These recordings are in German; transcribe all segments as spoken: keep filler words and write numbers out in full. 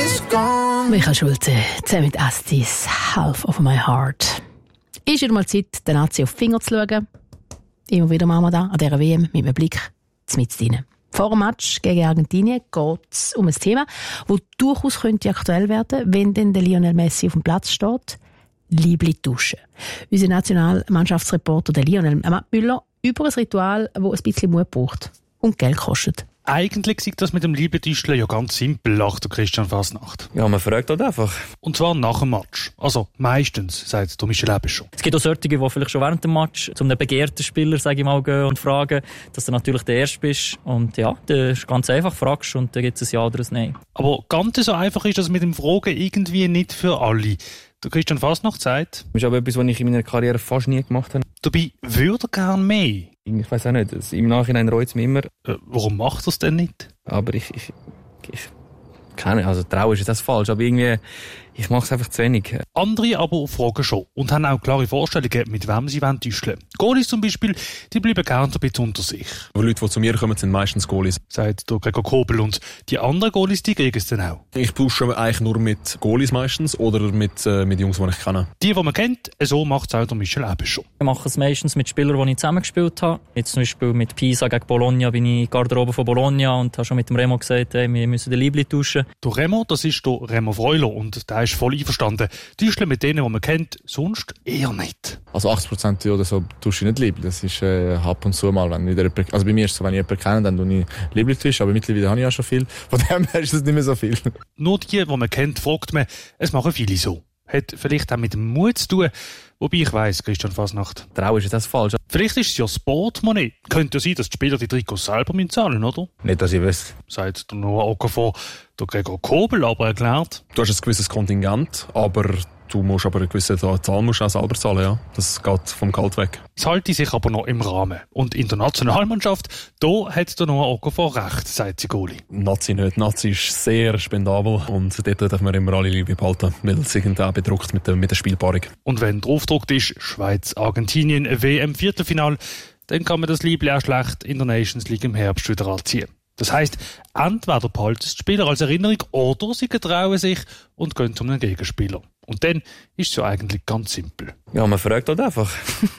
is gone. Michael Schulze, zusammen mit Astis, Half of my heart. Ist wieder mal Zeit, den Nazi auf die Finger zu schauen. Immer wieder machen wir das an dieser W M mit einem Blick mitten rein. Vor dem Match gegen Argentinien geht es um ein Thema, das durchaus könnte aktuell werden, wenn denn der Lionel Messi auf dem Platz steht. Liebli duschen. Unser Nationalmannschaftsreporter der Lionel Müller über ein Ritual, das ein bisschen Mut braucht und Geld kostet. Eigentlich sieht das mit dem Liebetischle ja ganz simpel, lacht der Christian Fasnacht. Ja, man fragt halt einfach. Und zwar nach dem Match. Also meistens, sagt der Michel Ebbe schon. Es gibt auch solche, die vielleicht schon während dem Match zu einem begehrten Spieler, sage ich mal, gehen und fragen, dass du natürlich der Erste bist. Und ja, das ist ganz einfach, fragst und dann gibt es ein Ja oder ein Nein. Aber ganz so einfach ist das mit dem Fragen irgendwie nicht für alle. Der Christian Fasnacht sagt... Das ist aber etwas, was ich in meiner Karriere fast nie gemacht habe. Dabei würde er gerne mehr. Ich weiß auch nicht. Im Nachhinein reut es mich immer. Äh, warum macht er es denn nicht? Aber ich... ich, ich keine also trauen ist das falsch, aber irgendwie... Ich mache es einfach zu wenig. Andere aber fragen schon und haben auch klare Vorstellungen, mit wem sie täuscheln wollen. Goalies zum Beispiel, die bleiben gerne ein bisschen unter sich. Die Leute, die zu mir kommen, sind meistens Goalies. Sagt der Gregor Kobel. Und die anderen Goalies, die kriegen es dann auch. Ich pushe eigentlich nur mit Goalies meistens oder mit, äh, mit Jungs, die ich kenne. Die, die man kennt, so macht es auch der Michel Ebbe schon. Ich mache es meistens mit Spielern, die ich zusammengespielt habe. Jetzt zum Beispiel mit Pisa gegen Bologna bin ich in Garderobe von Bologna und habe schon mit dem Remo gesagt, hey, wir müssen den Liebli tauschen. Der Remo, das ist der Remo Freuler und der ist voll einverstanden. Täuscheln mit denen, die man kennt, sonst eher nicht. Also achtzig Prozent oder so tausche ich nicht Liebli. Das ist äh, ab und zu mal, wenn wieder jemand, also bei mir ist es so, wenn ich jemanden kenne, dann tue ich Liebli tauschen, aber mittlerweile habe ich ja schon viel. Von dem her ist es nicht mehr so viel. Nur die, die man kennt, fragt man, es machen viele so. Hat vielleicht auch mit dem Mut zu tun. Wobei ich weiss, Christian Fasnacht. Trauen ist das falsch. Vielleicht ist es ja Sportmoney. Könnte ja sein, dass die Spieler die Trikots selber zahlen, oder? Nicht, dass ich weiß. Sagt der Noah Okafor. Der Gregor Kobel aber erklärt. Du hast ein gewisses Kontingent, aber du musst aber eine gewisse Zahl musst auch selber zahlen, ja. Das geht vom Geld weg. Es halte sich aber noch im Rahmen. Und in der Nationalmannschaft, da hat der Noah Okafor recht, sagt Sigoli. Nazi nicht. Nazi ist sehr spendabel und dort dürfen wir immer alle Liebe behalten, weil es irgendwie auch bedruckt mit der, mit der Spielpaarung. Und wenn draufgedruckt ist, Schweiz, Argentinien, W M-Viertelfinal, dann kann man das Liebli auch schlecht in der Nations League im Herbst wieder anziehen. Das heisst, entweder behalten die Spieler als Erinnerung oder sie getrauen sich und gehen zu einem Gegenspieler. Und dann ist es ja eigentlich ganz simpel. Ja, man fragt halt einfach.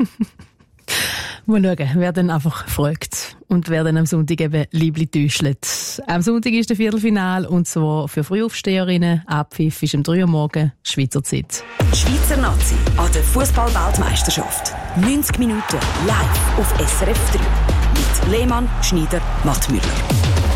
Mal schauen, wer dann einfach fragt und wer dann am Sonntag eben Liebli täuschelt. Am Sonntag ist das Viertelfinale und zwar für Frühaufsteherinnen. Abpfiff ist um drei Uhr morgen, Schweizer Zeit. Schweizer Nazi an der Fußball-Weltmeisterschaft. neunzig Minuten live auf S R F drei. Mit Lehmann, Schneider, Mattmüller.